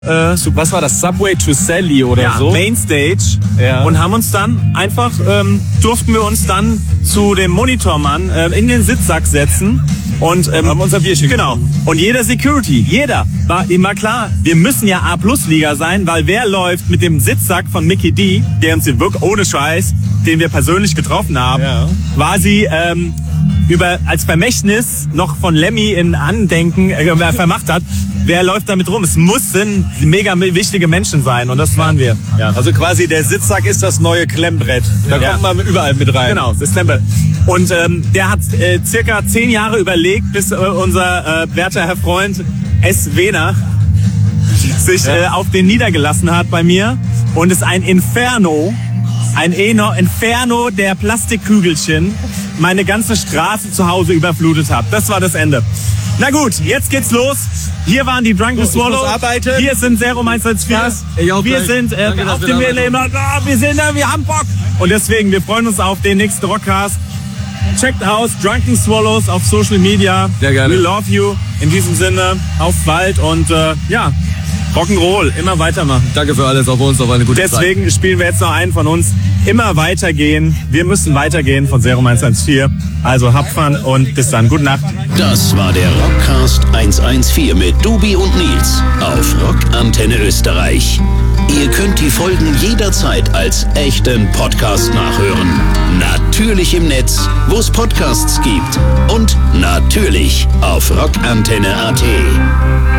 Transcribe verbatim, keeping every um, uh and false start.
Äh, was war das? Subway to Sally oder ja, so? Mainstage. Ja. Und haben uns dann einfach, ähm, durften wir uns dann zu dem Monitormann äh, in den Sitzsack setzen. Und ähm, haben unser Bierchen genau. Und jeder Security, jeder, war immer klar, wir müssen ja A-Plus-Liga sein, weil wer läuft mit dem Sitzsack von Mickey D, der uns wirklich ohne Scheiß, den wir persönlich getroffen haben, Ja. quasi ähm, über als Vermächtnis noch von Lemmy in Andenken äh, vermacht hat. Wer läuft damit rum? Es mussten mega wichtige Menschen sein und das waren wir. Ja. Also quasi der Sitzsack ist das neue Klemmbrett. Da Ja. kommt man überall mit rein. Genau, das Klemmbrett. Und ähm, der hat äh, circa zehn Jahre überlegt, bis äh, unser äh, werter Herr Freund S. Wehner sich Ja. äh, auf den niedergelassen hat bei mir und es ein Inferno, ein Eno Inferno der Plastikkügelchen meine ganze Straße zu Hause überflutet hat. Das war das Ende. Na gut, jetzt geht's los. Hier waren die Drunken So, ich muss Swallow. arbeiten. Hier sind Zero eins eins vier. Krass. Ich auch Wir gleich. sind äh, Danke, dass auf wir dem dabei Leben. Ah, wir sind da, wir haben Bock. Und deswegen, wir freuen uns auf den nächsten Rockcast. Checkt aus Drunken Swallows auf Social Media. Sehr gerne. We love you. In diesem Sinne, auf bald und äh, ja, Rock'n'Roll, immer weitermachen. Danke für alles, auf uns, auf eine gute Zeit. Deswegen spielen wir jetzt noch einen von uns. Immer weitergehen. Wir müssen weitergehen von Zero eins eins vier. Also habt Fun und bis dann. Gute Nacht. Das war der Rockcast hundertvierzehn mit Dubi und Nils auf Rockantenne Österreich. Ihr könnt die Folgen jederzeit als echten Podcast nachhören. Natürlich im Netz, wo es Podcasts gibt. Und natürlich auf rockantenne punkt at.